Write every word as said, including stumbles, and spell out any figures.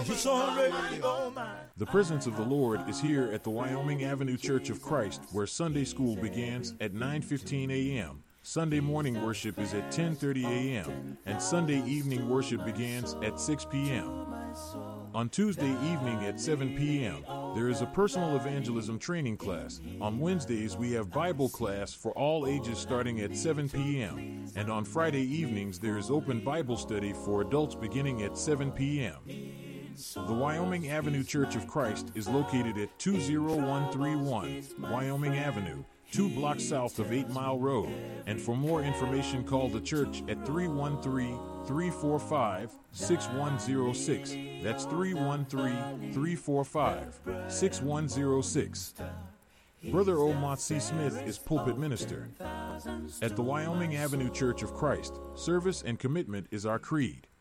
It's already on mine. The presence of the Lord is here at the Wyoming Avenue Church of Christ, where Sunday school begins at nine fifteen a.m. Sunday morning worship is at ten thirty a.m. and Sunday evening worship begins at six p.m. On Tuesday evening at seven p.m., there is a personal evangelism training class. On Wednesdays, we have Bible class for all ages starting at seven p.m. And on Friday evenings, there is open Bible study for adults beginning at seven p.m. The Wyoming Avenue Church of Christ is located at two oh one three one Wyoming Avenue, two blocks south of eight Mile Road. And for more information, call the church at three one three, three four five, six one zero six. That's three one three, three four five, six one zero six. Brother Omot C. Smith is pulpit minister. At the Wyoming Avenue Church of Christ, service and commitment is our creed.